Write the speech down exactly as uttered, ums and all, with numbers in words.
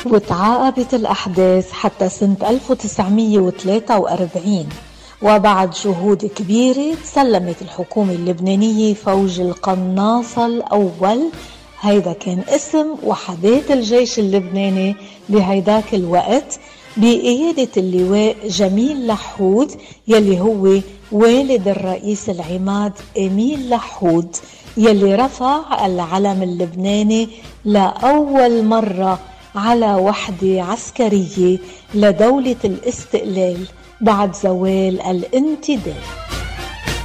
وتعاقبت الأحداث حتى سنة ألف وتسعمية وثلاثة وأربعين، وبعد جهود كبيرة سلمت الحكومة اللبنانية فوج القناصة الأول، هيدا كان اسم وحدات الجيش اللبناني بهيداك الوقت، بقيادة اللواء جميل لحود يلي هو والد الرئيس العماد إميل لحود، يلي رفع العلم اللبناني لأول مرة على وحدة عسكرية لدولة الاستقلال بعد زوال الانتداب.